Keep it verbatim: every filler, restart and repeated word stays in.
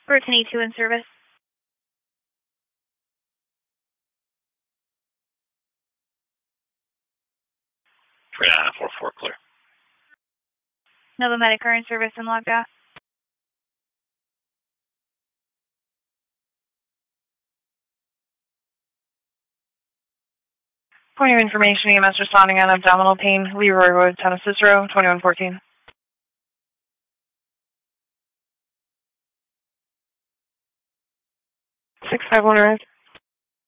Brittany two in service. Triana four four, clear. Nova Medic are in service and logged out. Point of information, E M S responding on abdominal pain, Leroy Road, Town of Cicero, twenty-one fourteen. six five one arrived.